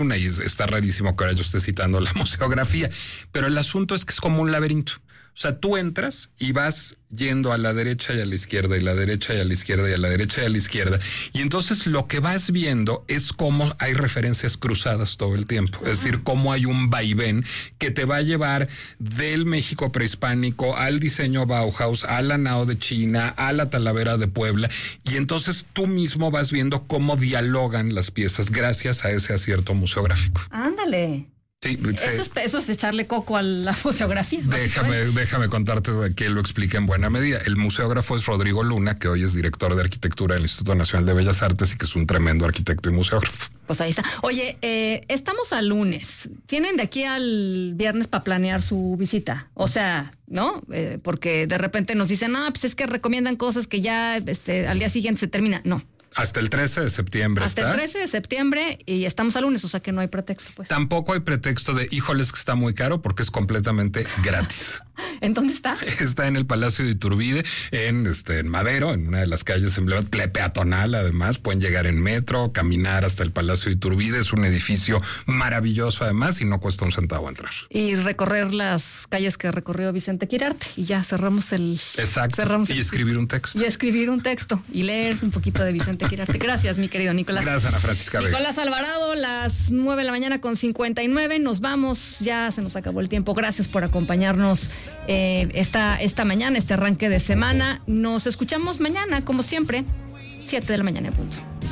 y está rarísimo que ahora yo esté citando la museografía, pero el asunto es que es como un laberinto. O sea, tú entras y vas yendo a la derecha y a la izquierda, y la derecha y a la izquierda, y a la derecha y a la izquierda. Y entonces lo que vas viendo es cómo hay referencias cruzadas todo el tiempo. Es decir, cómo hay un vaivén que te va a llevar del México prehispánico al diseño Bauhaus, a la Nao de China, a la Talavera de Puebla. Y entonces tú mismo vas viendo cómo dialogan las piezas gracias a ese acierto museográfico. Ándale. Sí, eso es echarle coco a la museografía. Déjame contarte que lo explique en buena medida. El museógrafo es Rodrigo Luna, que hoy es director de arquitectura del Instituto Nacional de Bellas Artes y que es un tremendo arquitecto y museógrafo. Pues ahí está. Oye, estamos al lunes. ¿Tienen de aquí al viernes para planear su visita? O sea, ¿no? Porque de repente nos dicen, pues es que recomiendan cosas que ya al día siguiente se termina. No. Hasta el 13 de septiembre. Hasta el 13 de septiembre y estamos al lunes, o sea que no hay pretexto, pues. Tampoco hay pretexto de, híjoles, que está muy caro, porque es completamente gratis. ¿En dónde está? Está en el Palacio de Iturbide, en Madero, en una de las calles emblemáticas, peatonal además. Pueden llegar en metro, caminar hasta el Palacio de Iturbide. Es un edificio maravilloso además y no cuesta un centavo entrar. Y recorrer las calles que recorrió Vicente Quirarte y ya cerramos el... Exacto. Y escribir un texto. Y escribir un texto y leer un poquito de Vicente Quirarte. Gracias, mi querido Nicolás. Gracias, Ana Francisca Vega. Nicolás Alvarado, las 9 de la mañana con 59. Nos vamos, ya se nos acabó el tiempo. Gracias por acompañarnos esta mañana, este arranque de semana. Nos escuchamos mañana, como siempre, 7 de la mañana en punto.